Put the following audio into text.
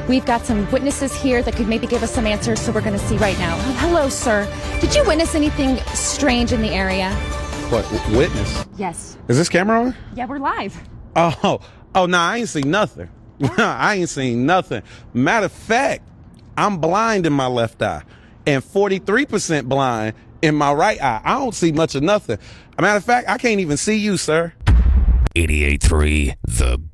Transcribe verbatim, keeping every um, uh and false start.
We've got some witnesses here that could maybe give us some answers, so we're going to see right now. Hello, sir. Did you witness anything strange in the area? What, w- witness? Yes. Is this camera on? Yeah, we're live. Oh, oh, no, I ain't seen nothing. I ain't seen nothing. Matter of fact, I'm blind in my left eye and forty-three percent blind in my right eye. I don't see much of nothing. Matter of fact, I can't even see you, sir. eighty-eight point three The